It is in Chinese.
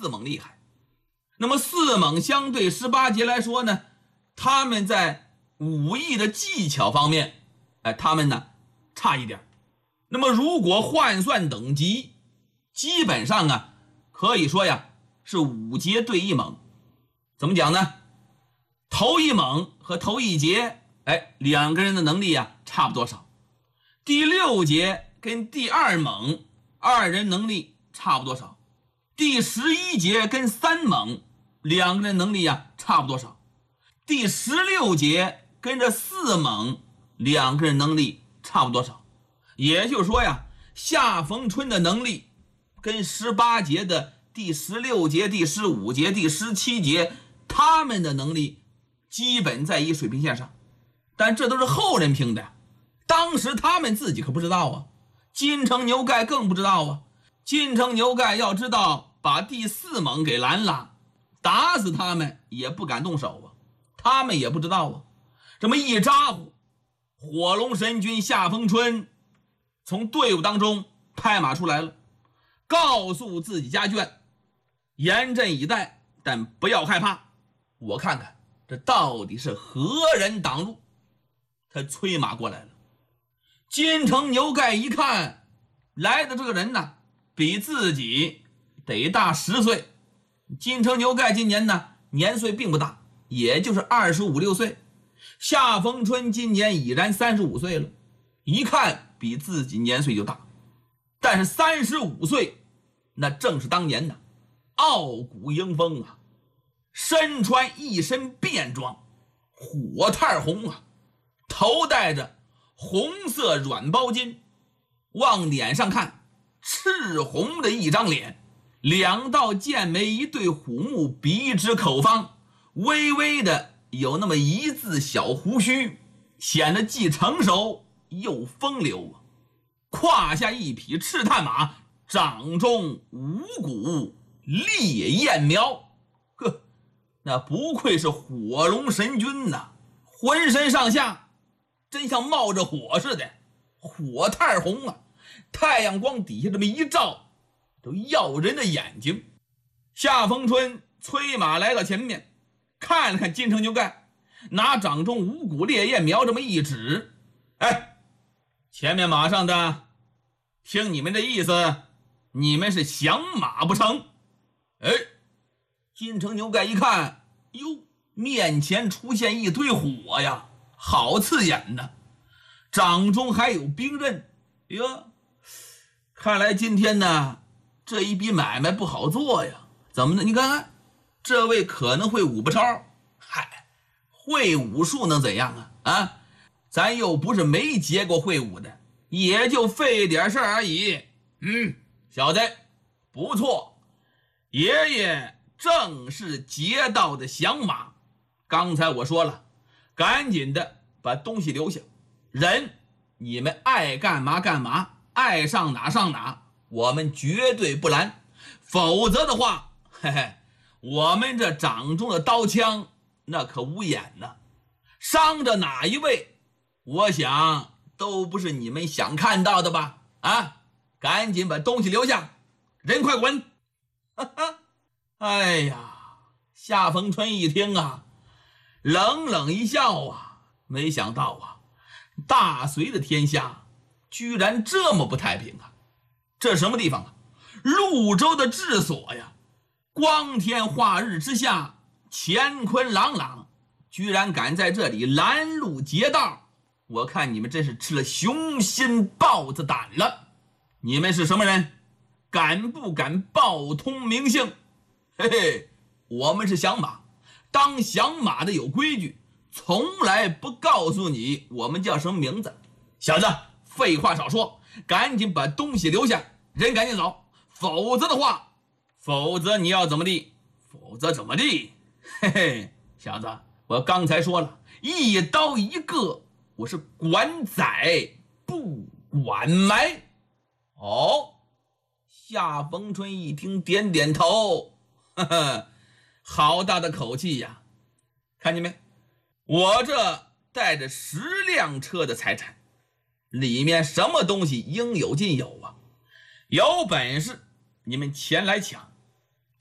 4猛厉害。那么4猛相对18节来说呢，他们在武艺的技巧方面，他们呢差一点。那么如果换算等级，基本上啊可以说呀是5节对1猛。怎么讲呢？头1猛和头1节2个人的能力啊差不多少。第6节跟第2猛2人能力差不多少。第11节跟3猛2个人能力啊差不多少。第16节跟着4猛2个人能力差不多少。也就是说呀，夏逢春的能力跟18节的第16节、第15节、第17节他们的能力基本在一水平线上。但这都是后人评的，当时他们自己可不知道啊。金城牛盖更不知道啊。金城牛盖要知道把第4猛给拦了，打死他们也不敢动手啊，他们也不知道啊。这么一咋呼，火龙神君夏逢春从队伍当中拍马出来了，告诉自己家眷严阵以待，但不要害怕，我看看这到底是何人挡路。他催马过来了。金城牛盖一看来的这个人呢比自己得大10岁。金城牛盖今年呢年岁并不大，也就是25、26岁。夏逢春今年已然35岁了，一看比自己年岁就大。但是35岁那正是当年呢傲骨迎风啊，身穿一身便装，火炭红啊，头戴着红色软包巾，往脸上看赤红的一张脸，2道剑眉，一对虎目，鼻直口方，微微的有那么一字小胡须，显得既成熟又风流啊。胯下一匹赤炭马，掌中5股烈焰苗。呵，那不愧是火龙神君呐，浑身上下真像冒着火似的，火炭红啊，太阳光底下这么一照都耀人的眼睛。夏逢春催马来到前面，看了看金城牛盖，拿掌中5股烈焰苗这么一指，前面马上的，听你们的意思，你们是降马不成？金城牛盖一看，哟，面前出现一堆火呀，好刺眼呐，掌中还有兵刃哟，看来今天呢这一笔买卖不好做呀。怎么呢？你看看这位可能会武不超，会武术能怎样啊？咱又不是没结过会武的，也就费点事儿而已。小子不错，爷爷正是劫道的降马。刚才我说了，赶紧的把东西留下，人你们爱干嘛干嘛，爱上哪上哪，我们绝对不拦。否则的话，我们这掌中的刀枪那可无眼呢，伤着哪一位，我想都不是你们想看到的吧？赶紧把东西留下，人快滚！哎呀，夏逢春一听啊，冷冷一笑啊，没想到啊，大隋的天下居然这么不太平啊！这什么地方啊？潞州的治所呀！光天化日之下，乾坤朗朗，居然敢在这里拦路劫道，我看你们真是吃了雄心豹子胆了。你们是什么人？敢不敢报通名姓？我们是降马，当降马的有规矩，从来不告诉你我们叫什么名字。小子，废话少说，赶紧把东西留下，人赶紧走，否则你要怎么地？否则怎么地？小子，我刚才说了，一刀一个，我是管宰不管埋。夏逢春一听点点头，好大的口气呀！看见没？我这带着10辆车的财产，里面什么东西应有尽有啊！有本事你们前来抢，